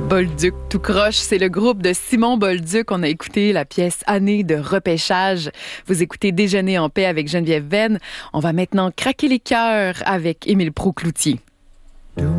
Bolduc tout croche, c'est le groupe de Simon Bolduc. On a écouté la pièce Année de repêchage. Vous écoutez Déjeuner en paix avec Geneviève Venn. On va maintenant craquer les cœurs avec Émile Proucloutier.